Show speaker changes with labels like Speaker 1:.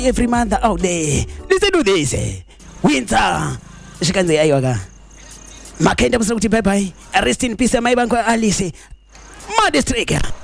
Speaker 1: every month out there. Let's do this. Winter. Shikanze ayiwaka. Makenda musakuti bye bye. Rest in peace my bank Alice. Mad Striker.